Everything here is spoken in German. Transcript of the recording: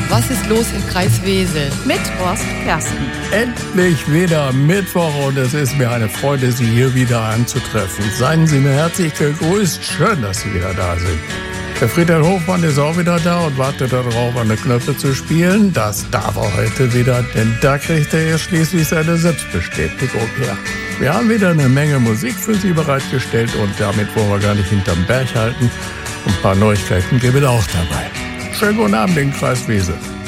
Was ist los im Kreis Wesel? Mit Horst Kersten. Endlich wieder Mittwoch und es ist mir eine Freude, Sie hier wieder anzutreffen. Seien Sie mir herzlich gegrüßt. Schön, dass Sie wieder da sind. Der Friedhelm Hofmann ist auch wieder da und wartet darauf, an der Knöpfe zu spielen. Das darf er heute wieder, denn da kriegt er ja schließlich seine Selbstbestätigung her. Wir haben wieder eine Menge Musik für Sie bereitgestellt und damit wollen wir gar nicht hinterm Berg halten. Ein paar Neuigkeiten gibt es auch dabei. Schönen guten Abend in Kreis Wesel.